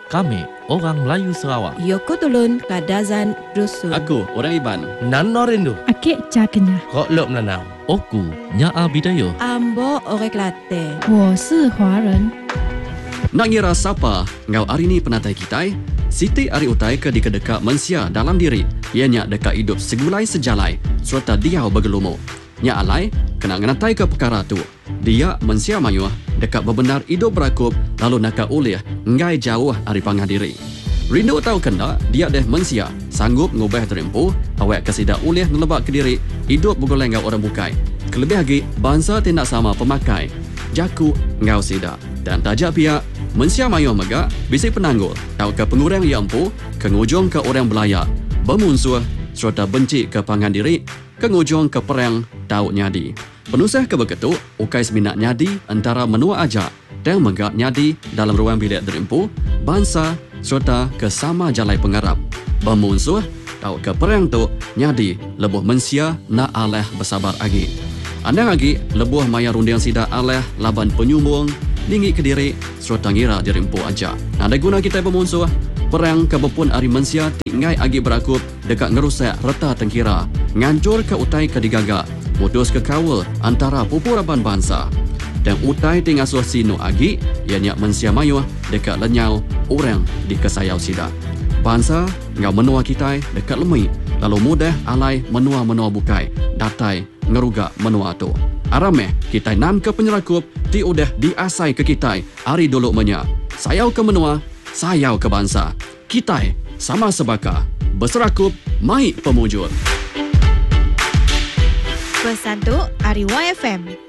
Kami, orang Melayu Sarawak. Yoko Tulun Kadazan Dusun. Aku, orang Iban. Nan Norindu. Akik Cakenya. Kok Lok Menanau. Oku, Nyaa Bidayo. Ambo Orang Kelantan. 我是华人。 Nak ngira siapa ngau hari ni penatai kita? Siti ari utai ke deka-deka mensia dalam diri. Ianya deka hidup segulai sejalai serta dia bergelumuk. Nya alai kena ngenatai ke perkara tu. Dia mensia mayuh dekat bebenar hidup berakup lalu nak ulih ngai jauh ari pangah diri. Rindu tahu kena dia deh mensia sanggup ngubah terempu awak kesida ulih nelebak ke diri hidup bergoleng ngau orang bukai. Kelebih lagi bangsa tindak sama pemakai. Jaku ngau sida dan tajak pihak mensia mayuh megak bisik penanggul tahu ke pengurang yang empu kengujung ke orang belayak bermunsuh serta benci ke pangan diri kengujung ke perang tahu nyadi. Penusah ke begitu, ukai seminat nyadi antara menua ajak dan megak nyadi dalam ruang bilik derempu, bangsa serta ke sama jalai pengarap. Bermunsuh, tahu ke perang tu nyadi lebuh mensia nak aleh bersabar lagi. Andang lagi lebuh maya rundiang sida aleh laban penyumbung, tinggi ke diri serta ngira derempu ajak. Ada guna kita bermunsuh, perang kebepun ari mensia tinggai agi berakup dekat ngerusak reta tengkira, ngancur ke utai ke digagak, mutus ke kawal antara pupuraban bangsa. Dan utai tingasuh sino agi, ianya mensia mayuh dekat lenyau orang di kesayau sida. Bangsa ngau menua kita dekat lemui, lalu mudah alai menua-menua bukai, datai ngerugak menua tu. Arameh kita nan ke penyerakup, ti udah diasai ke kita, ari dulu menya. Sayau ke menua, sayau ke bangsa. Kita sama sebaka, berserakup, mai pemujur. Pesan tu Ari YFM.